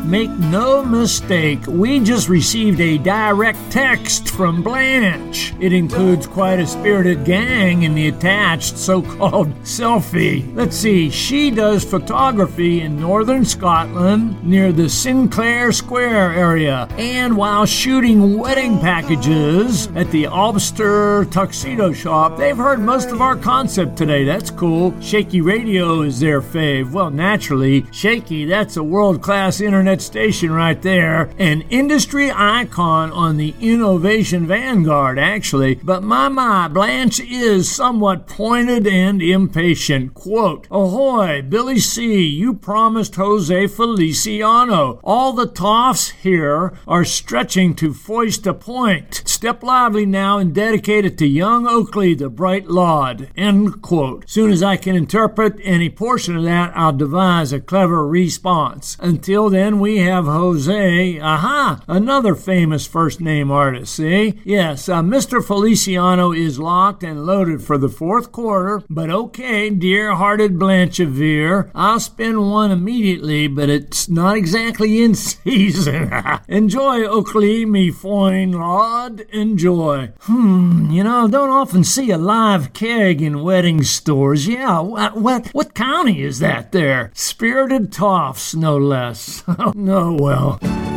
Make no mistake, we just received a direct text from Blanche. It includes quite a spirited gang in the attached so-called selfie. Let's see, she does photography in northern Scotland near the Sinclair Square area, and while shooting wedding packages at the Ulster Tuxedo Shop. They've heard most of our concept today. That's cool. Shaky Radio is their fave. Well, naturally, Shaky, that's a world-class internet station right there. An industry icon on the innovation vanguard, actually. But my, Blanche is somewhat pointed and impatient. Quote, "Ahoy, Billy C., you promised Jose Feliciano. All the toffs here are stretching to foist a point. Step lively now and dedicate it to young Oakley, the bright lad." End quote. Soon as I can interpret any portion of that, I'll devise a clever response. Until then, we have Jose. Aha! Another famous first-name artist, see? Yes, Mr. Feliciano is locked and loaded for the fourth quarter, but okay, dear-hearted Blanchevere, I'll spin one immediately, but it's not exactly in season. Enjoy, Oakley, me fine lad, enjoy. Don't often see a live keg in wedding stores. Yeah, what county is that there? Spirited Toffs, no less. No, well...